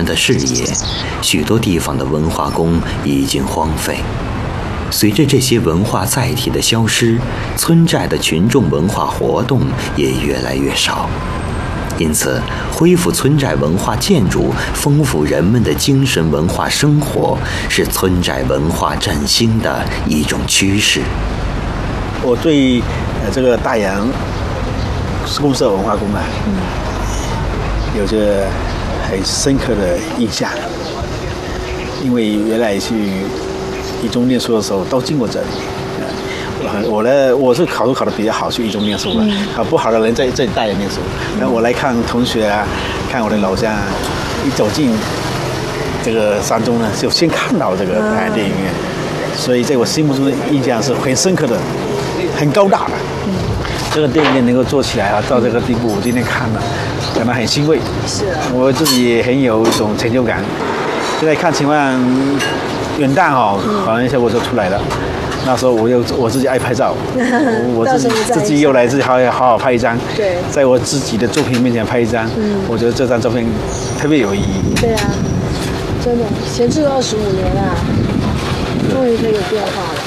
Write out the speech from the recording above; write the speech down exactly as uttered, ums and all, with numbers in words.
的视野，许多地方的文化宫已经荒废。随着这些文化载体的消失，村寨的群众文化活动也越来越少。因此，恢复村寨文化建筑，丰富人们的精神文化生活，是村寨文化振兴的一种趋势。 我对呃这个大洋公社文化宫啊，嗯，有着很深刻的印象，因为原来去一中念书的时候都经过这里。我我呢，我是考试考得比较好，去一中念书嘛。啊，不好的人在这里大洋念书。然后我来看同学啊，看我的老乡，一走进这个山中呢，就先看到这个大洋电影院，所以在我心目中的印象是很深刻的，很高大的。这个电影院能够做起来啊，到这个地步，我今天看了，感到很欣慰。 是。 我自己也很有一种成就感。现在看情况，元旦哦，好像效果就出来了。那时候我又我自己爱拍照，我自己自己又来自己好好好拍一张， 对， 在我自己的作品面前拍一张，嗯，我觉得这张照片特别有意义。 对啊，真的闲置了二十五年啊，终于可以有变化了。